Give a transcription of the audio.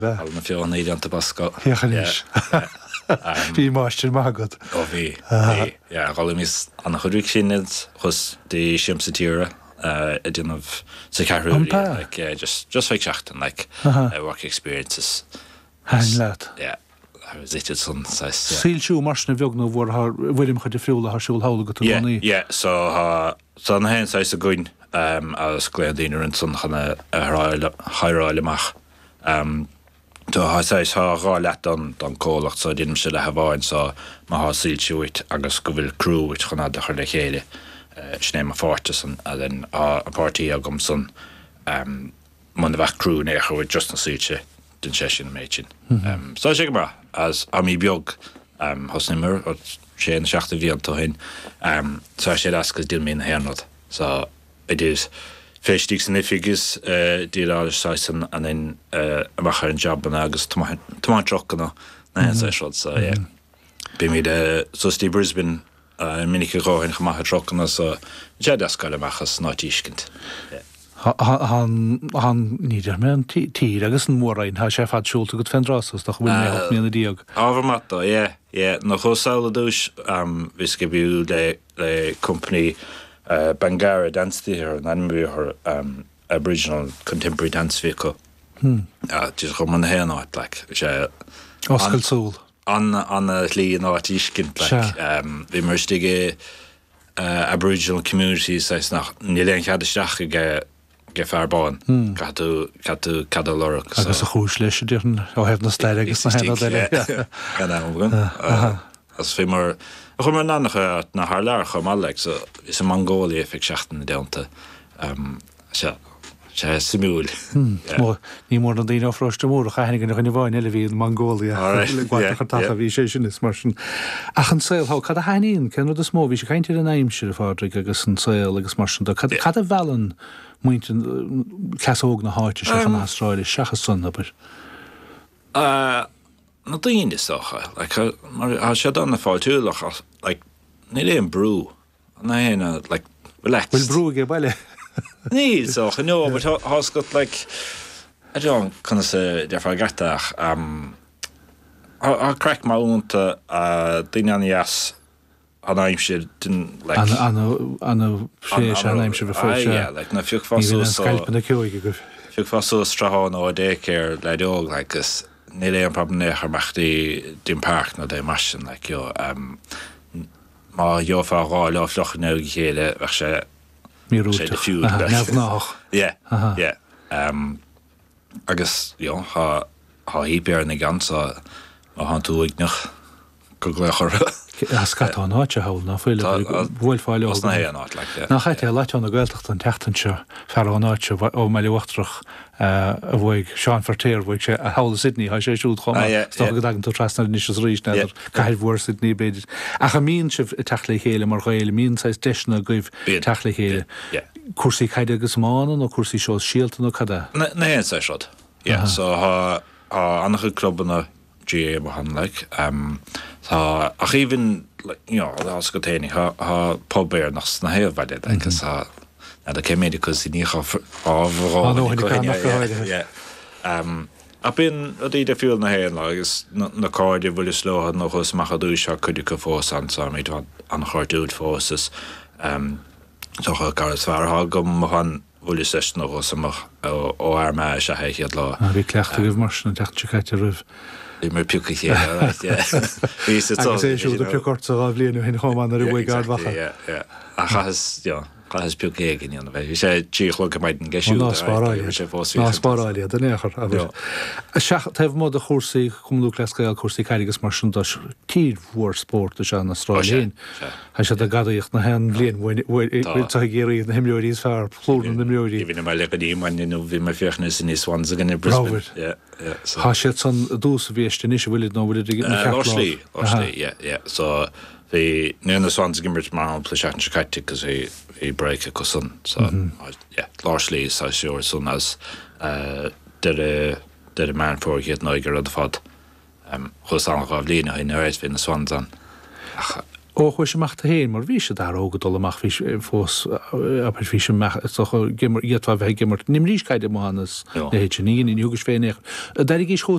Al na fiona iad an tabasco. Hechanis. Bhí máistir mágad. Ó bhí. Gáil mis an chuúigh sinad chus dé siamsa tíre a dionmh sa carúí, just like seachtain, like work experiences. Hain leat. Yeah. I was it son size. Síl marsna bheagna bhfuim chuid de friúla thsúil hála go túnaí. Yeah, so na hen size a goin as gléadínar an son chana hairáileach. Tá ha size ha rá leat don cólacht so didn't se le haváin so ma ha síl siúit agus go bhfuil crew it chana de chuir le chéile sné a fortasan a then a party agam son man bheith crew nécha just na síte den session méidin. So sé bra as a mí beag hosnimmer or sé an seachta bhí an tohin so sé ascas dil mín héanod. So it is féistíigh san ifigus díráidir saisan an in amachar an job an agus tomáin trochanna na sé seo so yeah. Bí mí de sostí Brisbane minic ráin chamachar trochanna so sé ascail amachchas nátíiscint. Han níidir me an tír agus an mórrain ha sé fad siúlta go fendrásas nach bhfuil mé mína díag. Ábhar mata, nach chusála dúis vis go bhú le company Bangara Dance Theatre an anmúthar Aboriginal Contemporary Dance Vehicle. Just go man héanáid le sé Oscail súl. Anna lí an átíiscint le bhí mar stige Aboriginal communities nach níléon cheadisteach ge fearbáin catú cadalorach agus a chúis leis dúan ó hebh na sléide agus na héile as fé mar chum mar nánacha na haar lear chum Alex so is a Mongólia fik seachtain na déanta sé simúil ní mór an daoine froiste mór a chanig nach in bháin eile bhí in Mongólia a bhí sé sin is mar sin ach an saoil há cad a haíon ceanú a smó bhí sé caiintear an aimimseir a fádraigh agus an saoil agus mar sin cad a bhean muintin ceóg na háite se an Austrráile seachas son aber. Na daoine socha mar sé an na fáiltúlach ní éon brú na héna relax. Bhfuil brú ge bailile. Ní socha nó, but has got I don't kind of therefore gatach crack my own to daoine an ias an aimimseir den an sé an aimimseir bh na fiúh fású scailpanna ceoige go. Fiúh fású straán ó décéir le dóg gus ní é an probléach armachtaí din park na dé marsin má jofa rá le flochan nó chéile bheit sé Mírúta fiú nach. Agus há híbear na gansa má han túig nach go gléchar. Scatá náte hail ná fuile bhfuil fáile Os na héanaát le. Nach chaite leitán na ghilteach an teachtainse fear an áite ó meile uachtrach a bhfuig Seán Fertéir bhfuig sé a hála Sydney ha sé siúd chum sta go dagan tú trasna níos ríis neidir caiil bhór Sydney beidir. Acha mín sih teachla chéile mar chéile mín sais deisna goibh teachla chéile. Cuasaí caiide agus mána nó cuasaí seo síalta nó cada? Na héan sé seo. So há annacha clubbanna GA han tá ach even as go ténig ha pobéir nach na héhhaide agus na cé médicus ní áhrá a bin a dí de fiúil na héan agus na cáide bhfuil slóhad nó chus machchaú se chuidir go fós an méid an chuirúd fósas so gar swarha gom han bhfuil sé nó chus ó ar me se héiad lá. Bhí cleachta goibh mar na teachtachaite rih. Mar puúca ché séisiú a pecorta a bblianú hin chomáin ar bhfuil gardhacha. A chas puúca gin an bheith. sé tíochla go maidid an geisiú náspáráile den éair. Taobh mód a chósaí chumú lecail cuasaí caiigegus mar sin tír mhór sport a se an Austrráilín. Tá sé a gadaíocht na hen bblion bhfuil géirí na himúirí fear plúdan na múirí. Bhí me le goí mainú bhí mar fiochna in níos Swansea gan Brisbane. Tá sé san dús a bhíiste níos bhfuil nó bhfuil Lorsley, so the na Swansea gimbert mar an pleseach caiite cos é break a cosun so Lorsley sa siúr son as de man for get noiger ad fad chus an gá lína in éis fin na Swansea chuir semachta héin mar bhí se dar ógad dul amach fós bhí sem gimar bheith gimmart nim ríscaid amhánas na héit níon in thugus féinech. Deir gí